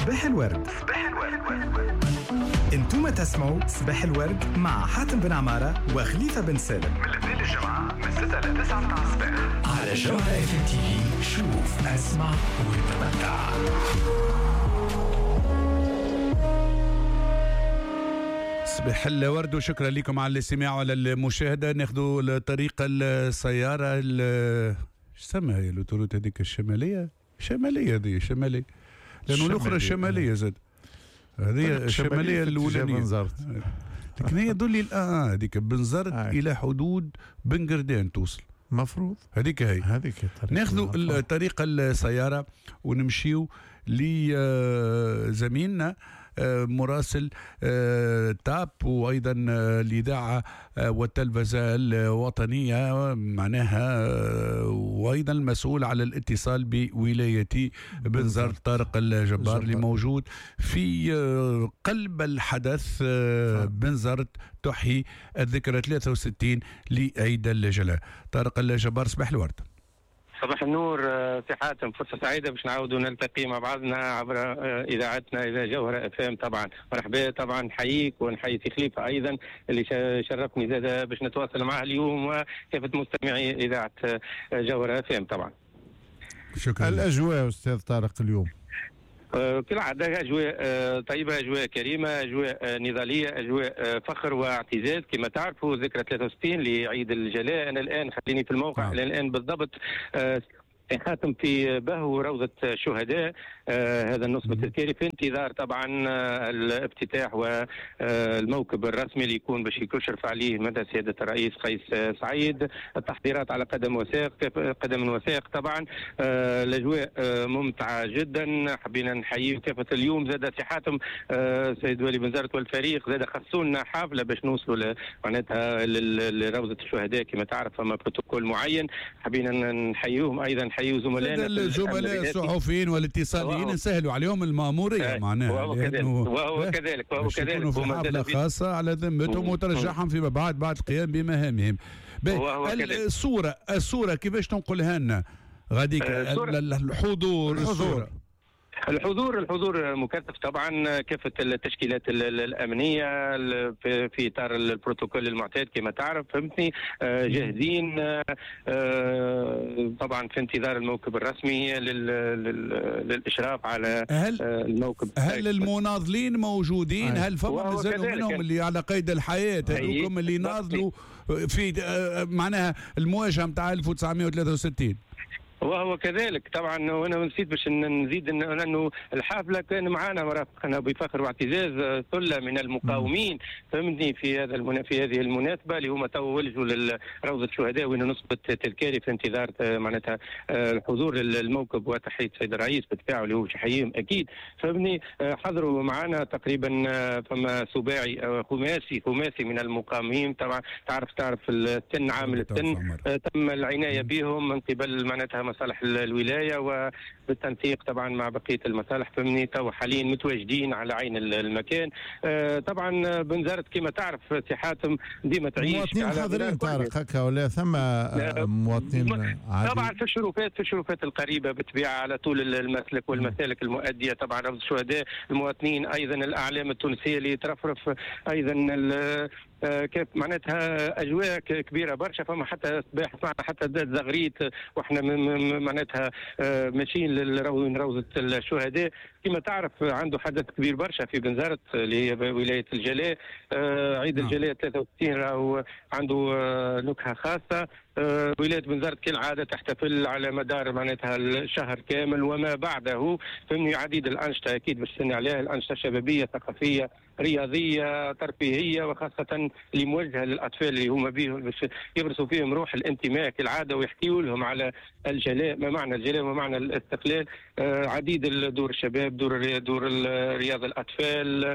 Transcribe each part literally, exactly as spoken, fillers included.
صباح الورد. صباح الورد. انتم تسمعوا صباح الورد مع حاتم بن عمارة وخليفة بن سالم من الاثنين للجمعة من ستة ل تسعة متاع الصباح على جوهرة اف ام تي في. شوف اسمع وتمتع. صباح الورد وشكرا لكم على الاستماع وعلى المشاهدة. ناخذوا طريق السيارة ايش سمها هي الاوتوروت هذيك الشمالية شمالية هذه شمالية لأنه الأخرى الشمالية زاد هذه الشمالية الأولانية لكن هي دولي الآن هذيك بنزرت إلى حدود بن قردان توصل مفروض هذيك هي هذيك ناخذوا طريق السيارة ونمشيو لزميلنا مراسل تاب وأيضا الإذاعة والتلفزة الوطنية معناها وأيضا المسؤول على الاتصال بولاية بنزرت طارق الجبار اللي موجود في قلب الحدث. بنزرت تحيي الذكرى ثلاثة وستين لعيد الجلاء. طارق الجبار صباح الورد. صباح النور سي حاتم، فرصة سعيدة باش نعاودوا نلتقي مع بعضنا عبر إذاعتنا إذا جوهرة اف ام. طبعا مرحبا، طبعا نحييك ونحيي سي خليفة أيضا اللي شرفني زاد باش نتواصل معه اليوم وكافة مستمعي إذاعة جوهرة اف ام. طبعا شكرا. الأجواء أستاذ طارق اليوم كالعادة أجواء طيبة، أجواء كريمة، أجواء نضالية، أجواء فخر واعتزاز. كما تعرفوا ذكرى ثلاثة وستين لعيد الجلاء. أنا الآن خليني في الموقع آه. الآن بالضبط خاتم في بهو روضة الشهداء. آه هذا النصب التذكاري في انتظار طبعا آه الافتتاح والموكب الرسمي اللي يكون باش يشرف عليه مدى سيادة الرئيس قيس آه سعيد. التحضيرات على قدم وساق قدم وساق طبعا. آه الاجواء آه ممتعة جدا. حبينا نحيي كافة اليوم زاد سي حاتم آه سيد ولي بنزرت والفريق زاد خصوا لنا حافلة باش نوصلوا معناتها لروضة الشهداء. كما تعرف فما بروتوكول معين حبينا نحييهم ايضا زملائنا الزملاء الصحفيين والاتصاليين نسهلوا عليهم المأمورية معناها وهو كذلك وهو كذلك وهو كذلك في حفلة خاصة على ذمتهم وترجعهم فيما بعد بعد القيام بمهامهم. الصورة الصورة كيفاش تنقلها لنا غاديك الحضور الصورة الحضور الحضور مكثف طبعا. كافة التشكيلات الأمنية في إطار البروتوكول المعتاد كما تعرف فهمتني جاهزين طبعا في انتظار الموكب الرسمي للإشراف على هل الموكب. هل المناضلين موجودين؟ هل فما مازالوا منهم اللي على قيد الحياة هذوكم اللي ناضلوا في معناها المواجهة متاع ألف وتسعمائة وثلاثة وستين؟ وهو كذلك طبعا. وانا نسيت باش نزيد انه الحافله كان معنا مرافقنا بفخر واعتزاز ثله من المقاومين فهمتني في هذا المنا... في هذه المناسبه اللي هما تو ولجوا لروضه الشهداء وين نصب التذكاري في انتظار معناتها الحضور للموكب وتحيه السيد الرئيس بالتفاعل اللي هو شحيهم اكيد فهمني. حضروا معنا تقريبا فما سباعي خماسي خماسي من المقاومين. طبعا تعرف تعرف السن عامل السن تم العنايه بهم من قبل معناتها مصالح الولاية وبالتنسيق طبعا مع بقية المصالح فهمني. تو حاليا متواجدين على عين المكان. آه طبعا بنزرت كما تعرف سي حاتم ديما تعيش مواطنين حاضرين طارق هكا ولا ثم مواطنين عادي؟ طبعا في الشرفات في الشرفات القريبة بالطبيعة على طول المسلك والمسالك المؤدية طبعا روضة الشهداء. المواطنين أيضا الأعلام التونسية اللي ترفرف أيضا آه كيف معناتها اجواء كبيره برشا. فما حتى صباح سمعنا حتى زغريت واحنا معناتها آه ماشيين لروضه الشهداء. كما تعرف عنده حدث كبير برشا في بنزرت اللي هي ولايه الجلاء. آه عيد الجلاء ثلاثة وستين راهو عنده آه نكهه خاصه. آه ولايه بنزرت كالعاده تحتفل على مدار معناتها الشهر كامل وما بعده فمني عديد الانشطه اكيد باش تسني عليها الانشطه شبابيه ثقافيه رياضيه ترفيهيه وخاصه اللي موجهه للاطفال اللي هما بيهم باش يبرزوا فيهم روح الانتماء كالعاده ويحكيوا لهم على الجلاء ما معنى الجلاء وما معنى الاستقلال. آه عديد دور الشباب دور دور رياض الاطفال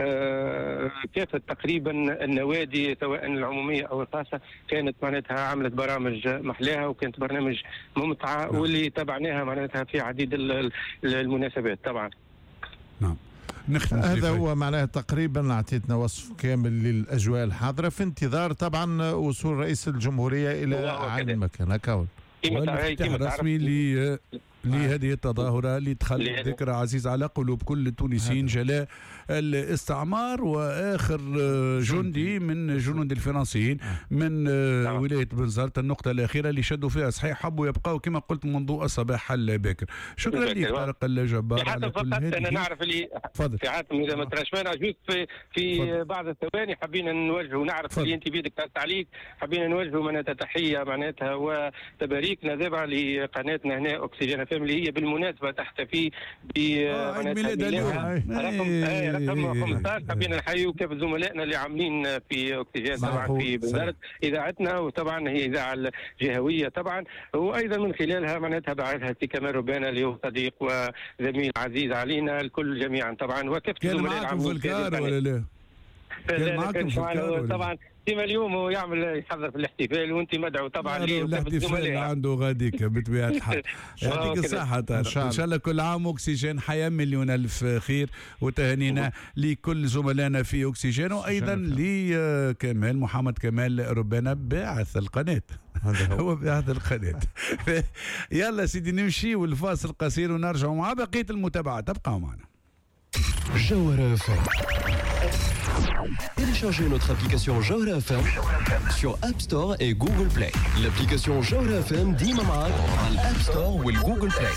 آه كافه تقريبا النوادي سواء العموميه او الخاصه كانت معناتها عملت برامج محلاها وكانت برنامج ممتعه واللي تابعناها معناتها في عديد المناسبات طبعا. نعم هذا هو معناه تقريبا اعطيتنا وصف كامل للاجواء الحاضره في انتظار طبعا وصول رئيس الجمهوريه الى عين المكان هكا والافتتاح الرسمي لهذه التظاهرة اللي تخلت ذكرى عزيز على قلوب كل التونسيين، جلاء الاستعمار وآخر جندي من جنود الفرنسيين من ولاية بنزرت، النقطة الأخيرة اللي شدوا فيها صحيح حبوا يبقوا كما قلت منذ الصباح الباكر. شكرا لك طارق الجبار على كل هذه. أنا نعرف اللي في عاتم إذا ما تراش مانع جوست في, في بعض الثواني حبينا نوجه ونعرف اللي أنت بيدك تعليق، حبينا نوجه معناتها تحية معناتها وتباريكنا ذبع لقناتنا هنا أكسجين فام اللي هي بالمناسبة تحتفي بعيد ميلادها اليوم رقم خمسة عشر. حبينا نحيي كيف زملائنا اللي عاملين في أكسجين طبعا في بنزرت إذاعتنا، وطبعا هي إذاعة الجهوية طبعا، وأيضا من خلالها معناتها بعثها سي كمال ربانة اللي هو صديق وزميل عزيز علينا الكل جميعا طبعا. وكيف كان معكم في الكار ولا لا؟ كان معكم في الكار طبعا ديما اليوم هو يعمل يحضر في الاحتفال وانت مدعو طبعا ليه الاحتفال اللي عنده غاديك بطبيعه الحال. يعطيك الصحه طارق، ان شاء الله كل عام اكسجين حياه مليون الف خير، وتهانينا لكل زملائنا في اكسجين، وايضا لكمال محمد كمال ربنا باعث القناه هو باعث القناه. يلا سيدي نمشي والفاصل قصير ونرجع مع بقيه المتابعه، تبقوا معنا. Jawhara F M. Téléchargez notre application Jawhara F M sur App Store et Google Play. L'application Jawhara F M ديما معاك على الأب ستور والجوجل بلاي.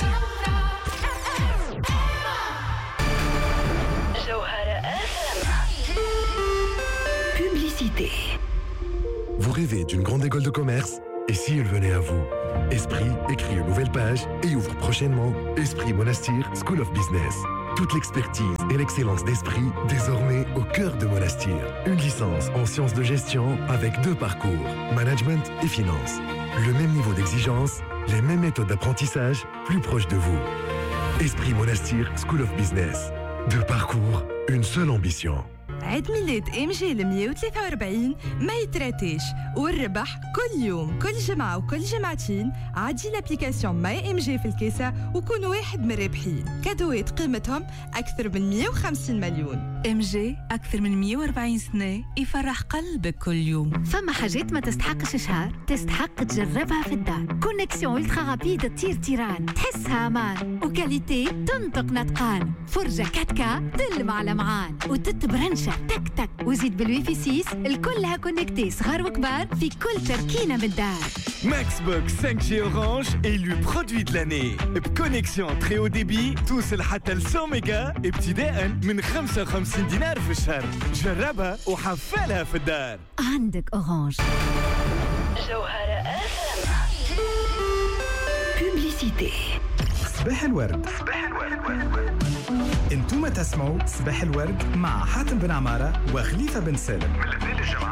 Jawhara F M. Publicité. Vous rêvez d'une grande école de commerce? Et si elle venait à vous? Esprit écrit une nouvelle page et ouvre prochainement Esprit Monastir School of Business. Toute l'expertise et l'excellence d'Esprit désormais au cœur de Monastir. Une licence en sciences de gestion avec deux parcours, management et finance. Le même niveau d'exigence, les mêmes méthodes d'apprentissage, plus proches de vous. Esprit Monastir School of Business. Deux parcours, une seule ambition. عيد ميلاد ام جي ل مية وثلاثة وأربعين ما يتراتيش، والربح كل يوم كل جمعة وكل جمعتين. عادي لابليكاسيون ماي ام جي في الكيسة وكون واحد من الرابحين. كادوات قيمتهم أكثر من مية وخمسين مليون. ام جي أكثر من مية وأربعين سنة يفرح قلبك كل يوم. فما حاجات ما تستحقش شهر، تستحق تجربها في الدار. كونيكسيون ألترا رابيد تطير طيران، تحسها أمان، وكاليتي تنطق نطقان. فرجة كاتكا تلمع على معان، وتتبرنشة تك تك، وزيد بالويفي ستة الكلها كونكتي صغار وكبار في كل تركينة بالدار. Maxbox cinq G Orange élu produit de l'année. بكونيكسيون très haut débit توصل حتى ل مية ميجا ابتداء من خمسة وخمسين دينار في الشهر. جربها وحفلها في الدار. عندك أورانج. Jawhara F M. Publicité. صباح الورد. صباح الورد. انتم تسمعوا صباح الورد مع حاتم بن عمارة وخليفة بن سالم من الاثنين للجمعة.